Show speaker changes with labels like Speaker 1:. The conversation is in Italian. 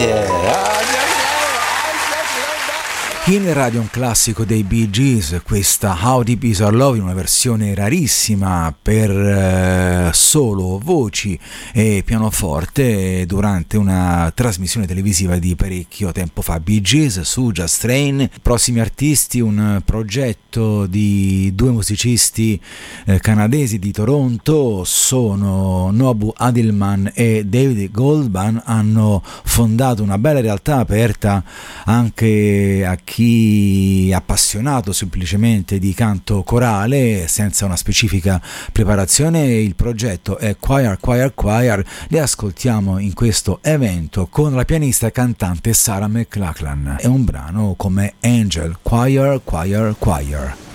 Speaker 1: In radio un classico dei Bee Gees, questa How Deep Is Our Love in una versione rarissima per solo voci e pianoforte durante una trasmissione televisiva di parecchio tempo fa. Bee Gees su Just Train. Prossimi artisti, un progetto di due musicisti canadesi di Toronto, sono Nobu Adilman e David Goldman. Hanno fondato una bella realtà aperta anche a chi è appassionato semplicemente di canto corale senza una specifica preparazione. Il progetto è Choir Choir Choir. Li ascoltiamo in questo evento con la pianista e cantante Sarah McLachlan. È un brano come Angel, Choir Choir Choir.